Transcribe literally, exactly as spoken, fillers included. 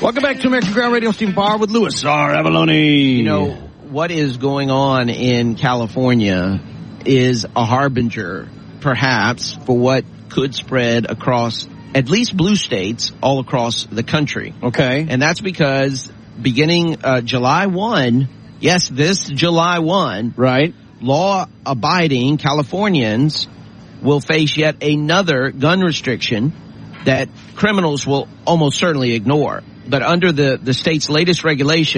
Welcome back to American Ground Radio. Stephen Barr with Louis R. Avalone. You know, what is going on in California is a harbinger, perhaps, for what could spread across at least blue states all across the country. Okay. And that's because beginning uh, July first, yes, this July first, right, law-abiding Californians will face yet another gun restriction that criminals will almost certainly ignore. But under the, the state's latest regulation,